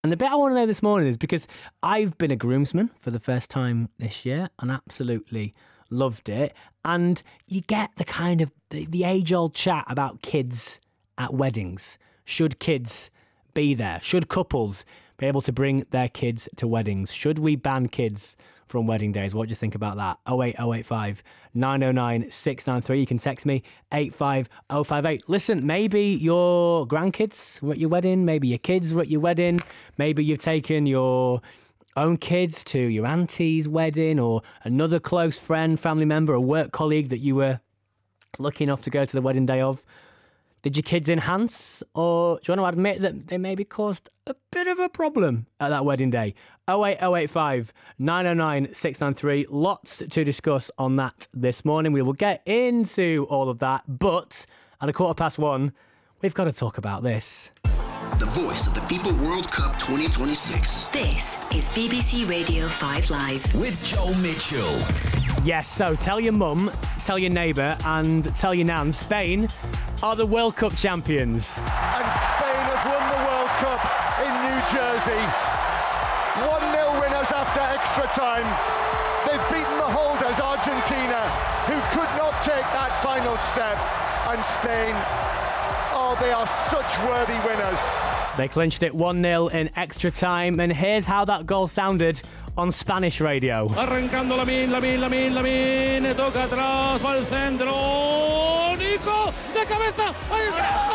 And the bit I want to know this morning is because I've been a groomsman for the first time this year and absolutely loved it. And you get the kind of the age-old chat about kids at weddings. Should kids be there? Should couples be able to bring their kids to weddings? Should we ban kids from wedding days? What do you think about that? 08085 909 693. You can text me 85058. Listen, maybe your grandkids were at your wedding. Maybe your kids were at your wedding. Maybe you've taken your own kids to your auntie's wedding or another close friend, family member, a work colleague that you were lucky enough to go to the wedding day of. Did your kids enhance, or do you want to admit that they maybe caused a bit of a problem at that wedding day? 08085 909 693. Lots to discuss on that this morning. We will get into all of that, but at 1:15, we've got to talk about this. The voice of the FIFA World Cup 2026. This is BBC Radio 5 Live. With Joel Mitchell. Yes, so tell your mum, tell your neighbour and tell your nan, Spain are the World Cup champions. And Spain have won the World Cup in New Jersey. 1-0 winners after extra time. They've beaten the holders, Argentina, who could not take that final step. And Spain, they are such worthy winners. They clinched it 1-0 in extra time, and here's how that goal sounded on Spanish radio. Arrancando Lamine, toca atrás, va al centro, Nico, de cabeza, ahí está.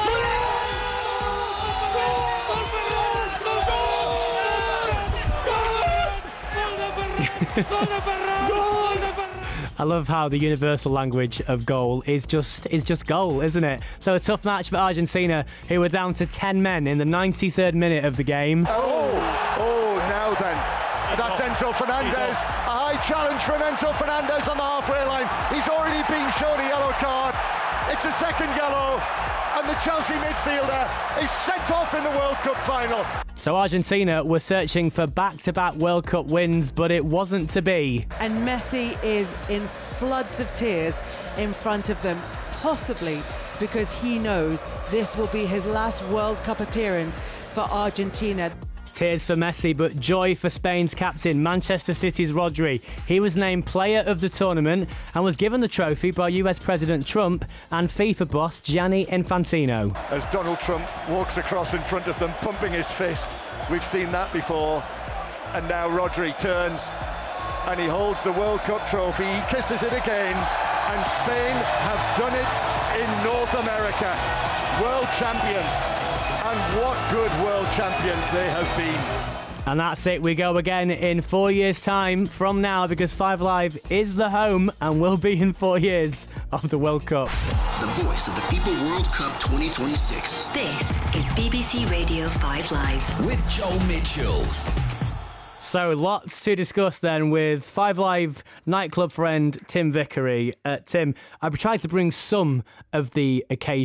¡Gol de Ferran! I love how the universal language of goal is just goal, isn't it? So a tough match for Argentina, who were down to 10 men in the 93rd minute of the game. Now then. That's Enzo Fernandez. A high challenge from Enzo Fernandez on the halfway line. He's already been shown a yellow card. It's a second yellow. And the Chelsea midfielder is sent off in the World Cup final. So Argentina were searching for back-to-back World Cup wins, but it wasn't to be. And Messi is in floods of tears in front of them, possibly because he knows this will be his last World Cup appearance for Argentina. Tears for Messi, but joy for Spain's captain, Manchester City's Rodri. He was named player of the tournament and was given the trophy by US President Trump and FIFA boss Gianni Infantino. As Donald Trump walks across in front of them, pumping his fist. We've seen that before. And now Rodri turns and he holds the World Cup trophy. He kisses it again. And Spain have done it in North America. World champions. And what good world champions they have been. And that's it. We go again in 4 years' time from now, because 5 Live is the home and will be in 4 years of the World Cup. The voice of the FIFA World Cup 2026. This is BBC Radio 5 Live. With Joel Mitchell. So lots to discuss then with 5 Live nightclub friend Tim Vickery. Tim, I've tried to bring some of the occasion